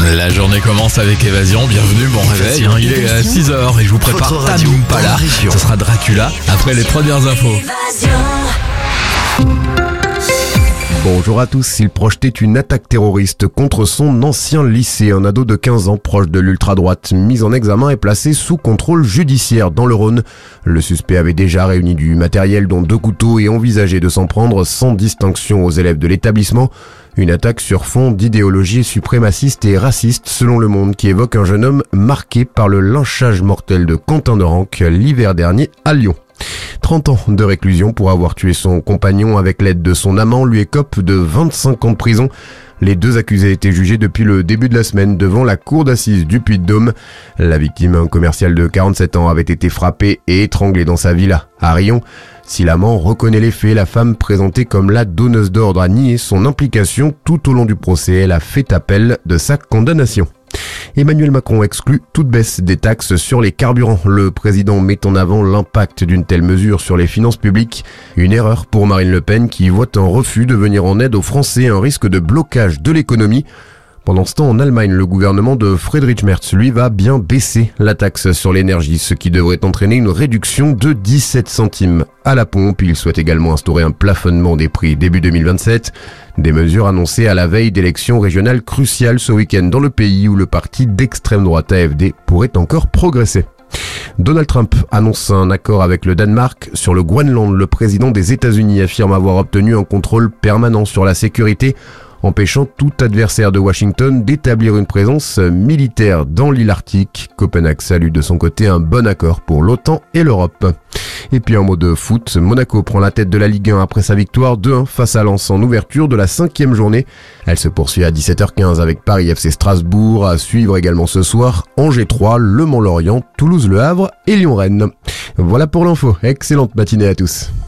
La journée commence avec Évasion, bienvenue, bon réveil, il est 6h et je vous prépare Tam Pala, ce sera Dracula après les premières infos. Bonjour à tous, il projetait une attaque terroriste contre son ancien lycée. Un ado de 15 ans proche de l'ultra-droite, mis en examen et placé sous contrôle judiciaire dans le Rhône. Le suspect avait déjà réuni du matériel dont 2 couteaux et envisageait de s'en prendre sans distinction aux élèves de l'établissement. Une attaque sur fond d'idéologie suprémaciste et raciste selon Le Monde qui évoque un jeune homme marqué par le lynchage mortel de Quentin de Ranc l'hiver dernier à Lyon. 30 ans de réclusion pour avoir tué son compagnon avec l'aide de son amant lui écope de 25 ans de prison. Les 2 accusés étaient jugés depuis le début de la semaine devant la cour d'assises du Puy-de-Dôme. La victime, un commercial de 47 ans, avait été frappé et étranglé dans sa villa à Riom. Si l'amant reconnaît les faits, la femme présentée comme la donneuse d'ordre a nié son implication tout au long du procès. Elle a fait appel de sa condamnation. Emmanuel Macron exclut toute baisse des taxes sur les carburants. Le président met en avant l'impact d'une telle mesure sur les finances publiques. Une erreur pour Marine Le Pen qui voit un refus de venir en aide aux Français, un risque de blocage de l'économie. Pendant ce temps, en Allemagne, le gouvernement de Friedrich Merz, lui, va bien baisser la taxe sur l'énergie, ce qui devrait entraîner une réduction de 17 centimes à la pompe. Il souhaite également instaurer un plafonnement des prix début 2027. Des mesures annoncées à la veille d'élections régionales cruciales ce week-end dans le pays où le parti d'extrême droite AfD pourrait encore progresser. Donald Trump annonce un accord avec le Danemark sur le Groenland. Le président des États-Unis affirme avoir obtenu un contrôle permanent sur la sécurité, empêchant tout adversaire de Washington d'établir une présence militaire dans l'île Arctique. Copenhague salue de son côté un bon accord pour l'OTAN et l'Europe. Et puis en mot de foot, Monaco prend la tête de la Ligue 1 après sa victoire 2-1 face à Lens en ouverture de la 5e journée. Elle se poursuit à 17h15 avec Paris FC Strasbourg, à suivre également ce soir Angers 3, Le Mans-Lorient, Toulouse-Le Havre et Lyon-Rennes. Voilà pour l'info, excellente matinée à tous.